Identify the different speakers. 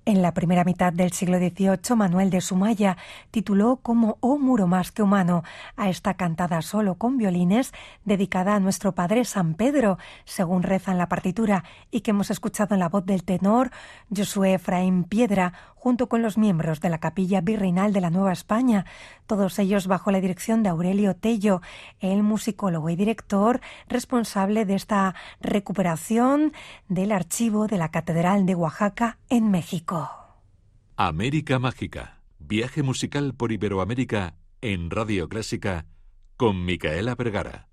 Speaker 1: En la primera mitad del siglo XVIII, Manuel de Sumaya tituló como «Oh muro más que humano» a esta cantada solo con violines dedicada a nuestro padre San Pedro, según reza en la partitura, y que hemos escuchado en la voz del tenor Josué Efraín Piedra, junto con los miembros de la Capilla Virreinal de la Nueva España, todos ellos bajo la dirección de Aurelio Tello, el musicólogo y director responsable de esta recuperación del archivo de la Catedral de Oaxaca en México.
Speaker 2: América Mágica, viaje musical por Iberoamérica en Radio Clásica con Micaela Vergara.